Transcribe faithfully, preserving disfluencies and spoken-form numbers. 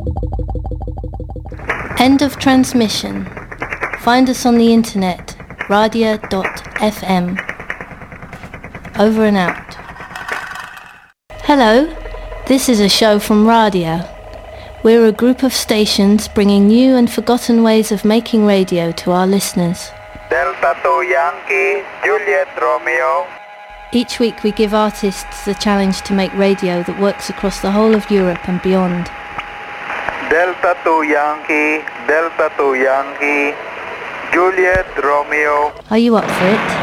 End of transmission. Find us on the internet, radia dot f m. Over and out. Hello, this is a show from Radia. We're a group of stations bringing new and forgotten ways of making radio to our listeners. Delta two Yankee, Juliet Romeo. Each week we give artists the challenge to make radio that works across the whole of Europe and beyond. Delta two Yankee, Delta two Yankee, Juliet Romeo. Are you up for it?